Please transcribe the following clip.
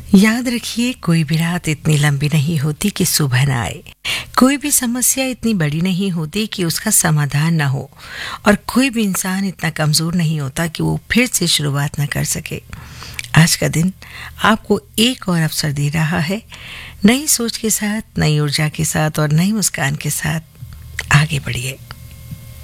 याद रखिए, कोई भी रात इतनी लंबी नहीं होती कि सुबह ना आए। कोई भी समस्या इतनी बड़ी नहीं होती कि उसका समाधान ना हो, और कोई भी इंसान इतना कमजोर नहीं होता कि वो फिर से शुरुआत ना कर सके। आज का दिन आपको एक और अवसर दे रहा है, नई सोच के साथ, नई ऊर्जा के साथ और नई मुस्कान के साथ आगे बढ़िए।